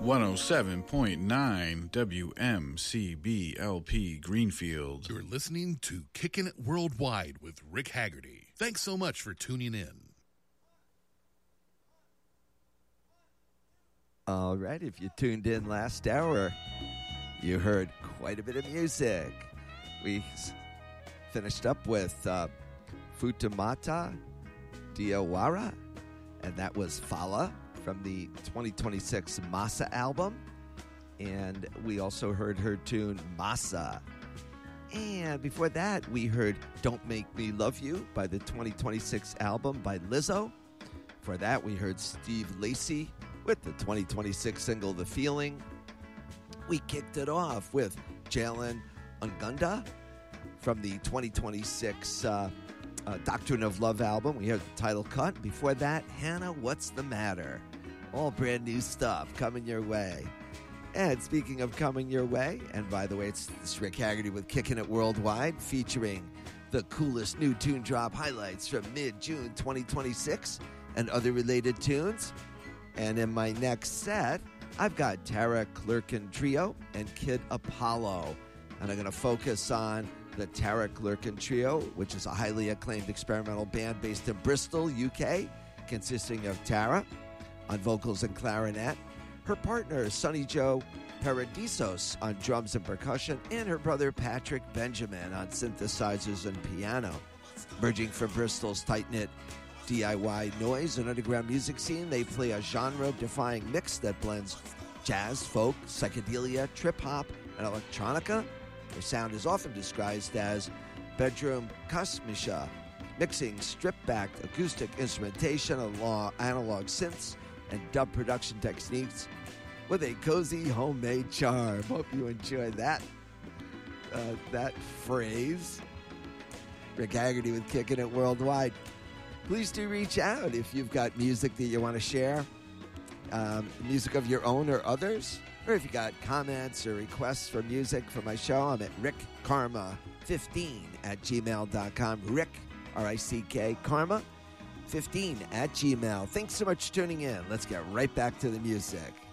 107.9 WMCBLP Greenfield. You're listening to Kickin' It Worldwide with Rick Haggerty. Thanks so much for tuning in. All right, if you tuned in last hour, you heard quite a bit of music. We finished up with Futamata Diawara, and that was Fala from the 2026 Masa album. And we also heard her tune Masa. And before that, we heard Don't Make Me Love You by the 2026 album by Lizzo. For that, we heard Steve Lacy with the 2026 single The Feeling. We kicked it off with Jalen Ungunda from the 2026 Doctrine of Love album. We heard the title cut. Before that, Hannah, What's the Matter? All brand new stuff coming your way. And speaking of coming your way, and by the way, it's Rick Haggerty with Kickin' It Worldwide, featuring the coolest new tune drop highlights from mid-June 2026 and other related tunes. And in my next set, I've got Tara Clerkin Trio and Kid Apollo. And I'm going to focus on the Tara Clerkin Trio, which is a highly acclaimed experimental band based in Bristol, UK, consisting of Tara on vocals and clarinet, her partner Sonny Joe Paradisos on drums and percussion, and her brother Patrick Benjamin on synthesizers and piano. Emerging from Bristol's tight-knit DIY noise and underground music scene, they play a genre-defying mix that blends jazz, folk, psychedelia, trip-hop, and electronica. Their sound is often disguised as bedroom kosmische, mixing stripped-back acoustic instrumentation, analog synths, and dub production techniques with a cozy homemade charm. Hope you enjoy that phrase. Rick Haggerty with Kickin' It Worldwide. Please do reach out if you've got music that you want to share, music of your own or others, or if you got comments or requests for music for my show. I'm at rickkarma15@gmail.com. Rick, R-I-C-K, Karma 15 at Gmail. Thanks so much for tuning in. Let's get right back to the music.